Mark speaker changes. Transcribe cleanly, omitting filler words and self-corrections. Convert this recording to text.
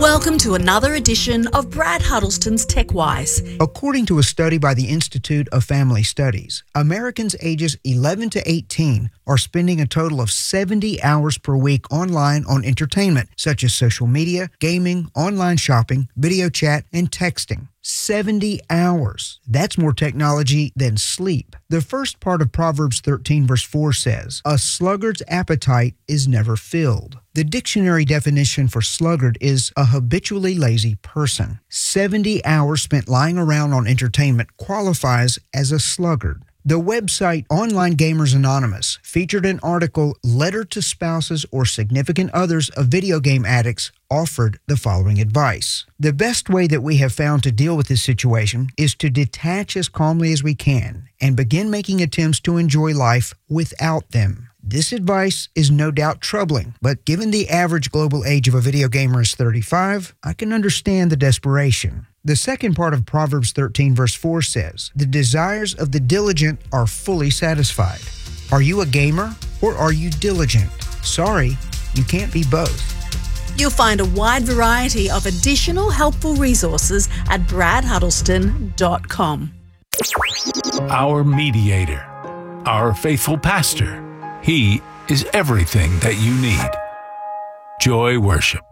Speaker 1: Welcome to another edition of Brad Huddleston's TechWise.
Speaker 2: According to a study by the Institute of Family Studies, Americans ages 11 to 18 are spending a total of 70 hours per week online on entertainment, such as social media, gaming, online shopping, video chat, and texting. 70 hours. That's more technology than sleep. The first part of Proverbs 13 verse 4 says, "A sluggard's appetite is never filled." The dictionary definition for sluggard is a habitually lazy person. 70 hours spent lying around on entertainment qualifies as a sluggard. The website Online Gamers Anonymous featured an article, Letter to Spouses or Significant Others of Video Game Addicts, offered the following advice. The best way that we have found to deal with this situation is to detach as calmly as we can and begin making attempts to enjoy life without them. This advice is no doubt troubling, but given the average global age of a video gamer is 35, I can understand the desperation. The second part of Proverbs 13 verse 4 says, "The desires of the diligent are fully satisfied." Are you a gamer or are you diligent? Sorry, you can't be both.
Speaker 1: You'll find a wide variety of additional helpful resources at bradhuddleston.com.
Speaker 3: Our mediator, our faithful pastor. He is everything that you need. Joy Worship.